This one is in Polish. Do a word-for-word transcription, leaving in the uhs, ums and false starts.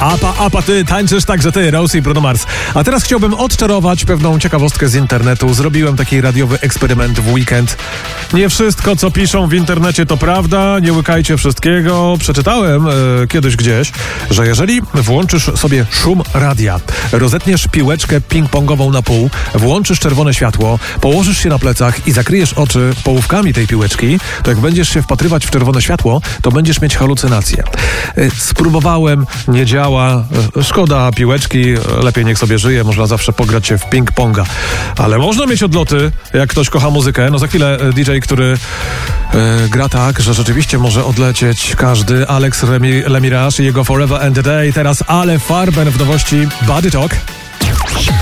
Apa, apa, ty tańczysz także ty, Rose i Bruno Mars. A teraz chciałbym odczarować pewną ciekawostkę z internetu. Zrobiłem taki radiowy eksperyment w weekend. Nie wszystko, co piszą w internecie, to prawda. Nie łykajcie wszystkiego. Przeczytałem e, kiedyś gdzieś, że jeżeli włączysz sobie szum radia, rozetniesz piłeczkę ping-pongową na pół, włączysz czerwone światło, położysz się na plecach i zakryjesz oczy połówkami tej piłeczki, to jak będziesz się wpatrywać w czerwone światło, to będziesz mieć halucynacje. E, spróbowałem, nie działa. E, szkoda piłeczki, lepiej niech sobie żyje, można zawsze pograć się w ping-ponga. Ale można mieć odloty, jak ktoś kocha muzykę. No za chwilę D J, który e, gra tak, że rzeczywiście może odlecieć każdy. Alex Remi, Lemirage i jego Forever and a Day. Teraz Ale Farben w nowości Body Talk.